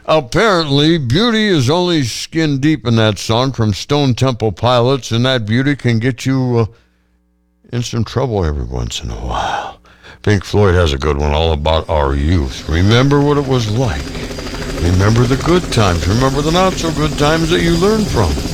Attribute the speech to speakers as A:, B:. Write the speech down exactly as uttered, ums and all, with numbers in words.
A: Apparently, beauty is only skin deep in that song from Stone Temple Pilots, and that beauty can get you uh, in some trouble every once in a while. Pink Floyd has a good one all about our youth. Remember what it was like. Remember the good times. Remember the not so good times that you learned from.